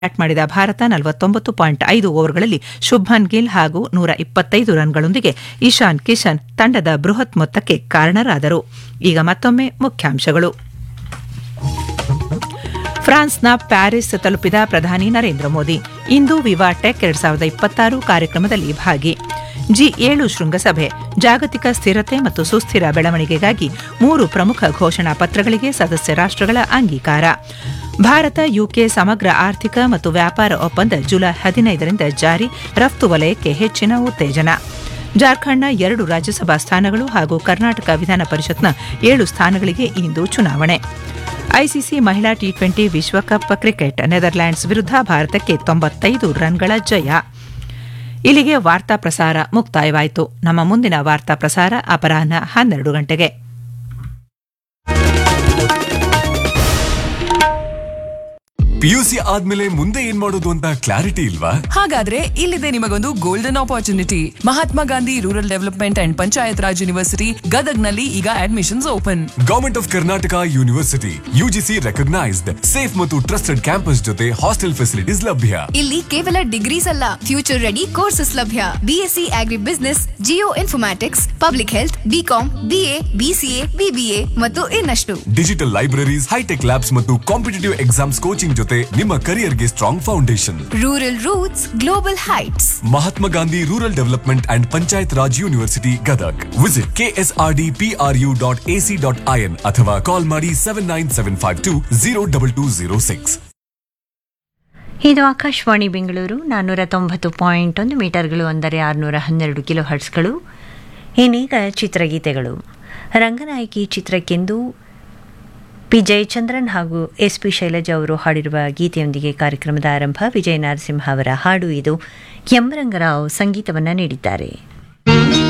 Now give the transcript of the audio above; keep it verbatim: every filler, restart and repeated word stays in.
Bat ಮಾಡಿದ ಭಾರತ ನಲವತ್ತೊಂಬತ್ತು point ಐದು ಓವರ್ಗಳಲ್ಲಿ ಶುಭ್ಮನ್ ಗಿಲ್ ಹಾಗೂ ನೂರ ಇಪ್ಪತ್ತೈದು ರನ್ಗಳೊಂದಿಗೆ ಇಶಾನ್ ಕಿಶನ್ ತಂಡದ ಬೃಹತ್ ಮೊತ್ತಕ್ಕೆ ಕಾರಣರಾದರು. ಈಗ ಮತ್ತೊಮ್ಮೆ ಮುಖ್ಯಾಂಶಗಳು. ಫ್ರಾನ್ಸ್ನ ಪ್ಯಾರಿಸ್ ತಲುಪಿದ ಪ್ರಧಾನಿ ನರೇಂದ್ರ ಮೋದಿ ಇಂದು ವಿವಾ ಟೆಕ್ ಎರಡ್ ಸಾವಿರದ ಇಪ್ಪತ್ತಾರು ಕಾರ್ಯಕ್ರಮದಲ್ಲಿ ಭಾಗಿ. ಜಿ ಏಳು ಶೃಂಗಸಭೆ ಜಾಗತಿಕ ಸ್ಥಿರತೆ ಮತ್ತು ಸುಸ್ಥಿರ ಬೆಳವಣಿಗೆಗಾಗಿ ಮೂರು ಪ್ರಮುಖ ಘೋಷಣಾ ಪತ್ರಗಳಿಗೆ ಸದಸ್ಯ ರಾಷ್ಟ್ರಗಳ ಅಂಗೀಕಾರ. ಭಾರತ ಯುಕೆ ಸಮಗ್ರ ಆರ್ಥಿಕ ಮತ್ತು ವ್ಯಾಪಾರ ಒಪ್ಪಂದ ಜುಲೈ ಹದಿನೈದರಿಂದ ಜಾರಿ, ರಫ್ತು ವಲಯಕ್ಕೆ ಹೆಚ್ಚಿನ ಉತ್ತೇಜನ. ಜಾರ್ಖಂಡ್ನ ಎರಡು ರಾಜ್ಯಸಭಾ ಸ್ಥಾನಗಳು ಹಾಗೂ ಕರ್ನಾಟಕ ವಿಧಾನ ಪರಿಷತ್ನ ಏಳು ಸ್ಥಾನಗಳಿಗೆ ಇಂದು ಚುನಾವಣೆ. ಐಸಿಸಿ ಮಹಿಳಾ ಟಿ ಟ್ವೆಂಟಿ ವಿಶ್ವಕಪ್ ಕ್ರಿಕೆಟ್ ನೆದರ್ಲ್ಯಾಂಡ್ಸ್ ವಿರುದ್ಧ ಭಾರತಕ್ಕೆ ತೊಂಬತ್ತೈದು ರನ್ಗಳ ಜಯ. ಇಲ್ಲಿಗೆ ವಾರ್ತಾ ಪ್ರಸಾರ ಮುಕ್ತಾಯವಾಯಿತು. ನಮ್ಮ ಮುಂದಿನ ವಾರ್ತಾ ಪ್ರಸಾರ ಅಪರಾಹ್ನ ಹನ್ನೆರಡು ಗಂಟೆಗೆ. ಪಿಯುಸಿ ಆದ್ಮೇಲೆ ಮುಂದೆ ಏನ್ ಮಾಡೋದು ಅಂತ ಕ್ಲಾರಿಟಿ ಇಲ್ವಾ? ಹಾಗಾದ್ರೆ ಇಲ್ಲಿದೆ ನಿಮಗೊಂದು golden opportunity. Mahatma Gandhi rural development and panchayat Raj university ಗದಗ್ನಲ್ಲಿ ಈಗ admissions open. Government of Karnataka university UGC recognised safe ಮತ್ತು ಟ್ರಸ್ಟೆಡ್ ಕ್ಯಾಂಪಸ್ ಜೊತೆ ಹಾಸ್ಟೆಲ್ ಫೆಸಿಲಿಟೀಸ್ ಲಭ್ಯ. ಇಲ್ಲಿ ಕೇವಲ ಡಿಗ್ರೀಸ್ ಅಲ್ಲ, ಫ್ಯೂಚರ್ ರೆಡಿ ಕೋರ್ಸಸ್ ಲಭ್ಯ. ಬಿಎಸ್ಸಿ ಆಗ್ರಿ business, Jio informatics, public health, BCom, BA, BCA, BBA ಮತ್ತು ಇನ್ನಷ್ಟು. ಡಿಜಿಟಲ್ ಲೈಬ್ರರೀಸ್, ಹೈಟೆಕ್ ಲ್ಯಾಬ್ಸ್ ಮತ್ತು ಕಾಂಪಿಟೇಟಿವ್ ಎಕ್ಸಾಮ್ಸ್ ಕೋಚಿಂಗ್ ಜೊತೆ ನಿಮ್ಮ ಕರಿಯರ್ಗೆ strong foundation. Rural roots, global heights. Mahatma Gandhi rural development and panchayat Raj university Gadag. Visit KSRD PRU dot AC dot IN ಅಥವಾ ಕಾಲ್ ಮಾಡಿ seven nine seven five to zero double two zero six. ಇದು ಆಕಾಶವಾಣಿ ಬೆಂಗಳೂರು ನಾನ್ನೂರ ತೊಂಬತ್ತು point ಒಂದು ಮೀಟರ್ಗಳು ಅಂದರೆ ಆರುನೂರ ಹನ್ನೆರಡು ಕಿಲೋ ಹರ್ಟ್ಸ್ಗಳು. ಇನ್ನೀಗ ಚಿತ್ರಗೀತೆಗಳು. ರಂಗನಾಯಕಿ ಚಿತ್ರಕ್ಕೆಂದು ಪಿ ಜಯಚಂದ್ರನ್ ಹಾಗೂ ಎಸ್ ಪಿ ಶೈಲಜಾ ಅವರು ಹಾಡಿರುವ ಗೀತೆಯೊಂದಿಗೆ ಕಾರ್ಯಕ್ರಮದ ಆರಂಭ. ವಿಜಯ ನರಸಿಂಹ ಅವರ ಹಾಡು ಇದು. ಎಂ ರಂಗರಾವ್ ಸಂಗೀತವನ್ನು ನೀಡಿದ್ದಾರೆ.